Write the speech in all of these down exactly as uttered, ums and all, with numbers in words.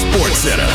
Sports Center.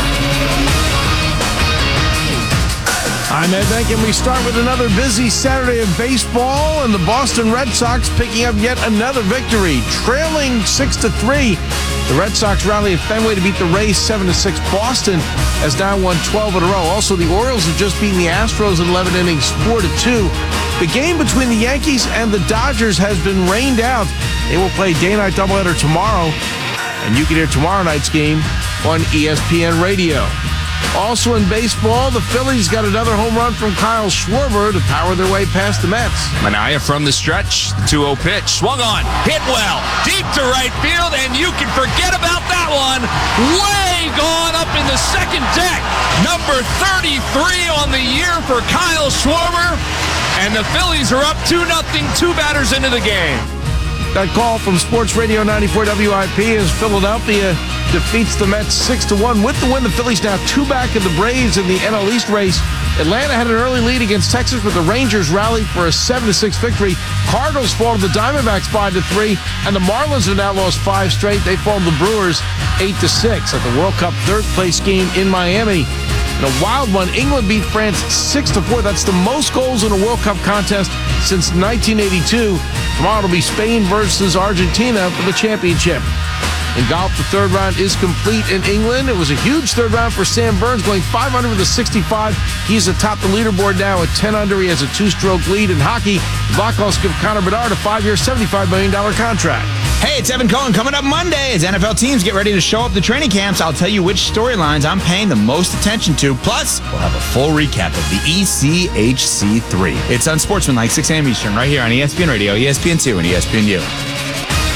I'm Ed Bank, and we start with another busy Saturday of baseball, and the Boston Red Sox picking up yet another victory, trailing six to three. The Red Sox rally at Fenway to beat the Rays seven to six. Boston has now won twelve in a row. Also, the Orioles have just beaten the Astros in eleven innings, four to two. The game between the Yankees and the Dodgers has been rained out. They will play day-night doubleheader tomorrow, and you can hear tomorrow night's game on E S P N Radio. Also in baseball, the Phillies got another home run from Kyle Schwarber to power their way past the Mets. Manaea from the stretch, the two oh pitch, swung on, hit well, deep to right field, and you can forget about that one. Way gone up in the second deck. Number thirty-three on the year for Kyle Schwarber, and the Phillies are up two nothing, two batters into the game. That call from Sports Radio ninety-four W I P is Philadelphia defeats the Mets six to one. With the win, the Phillies now two back of the Braves in the N L East race. Atlanta had an early lead against Texas, but the Rangers rallied for a seven to six victory. Cardinals fall to the Diamondbacks five to three, and the Marlins have now lost five straight. They fall to the Brewers eight to six at the World Cup third-place game in Miami. In a wild one, England beat France six to four. That's the most goals in a World Cup contest since nineteen eighty-two. Tomorrow it'll be Spain versus Argentina for the championship. In golf, the third round is complete in England. It was a huge third round for Sam Burns, going five under with a sixty-five. He's atop the leaderboard now at ten under. He has a two-stroke lead. In hockey, the Blackhawks give Connor Bedard a five-year, seventy-five million dollars contract. Hey, it's Evan Cohen. Coming up Monday as N F L teams get ready to show up to training camps, I'll tell you which storylines I'm paying the most attention to. Plus, we'll have a full recap of the E C H C three. It's Unsportsmanlike, six a.m. Eastern, right here on E S P N Radio, E S P N two, and E S P N U.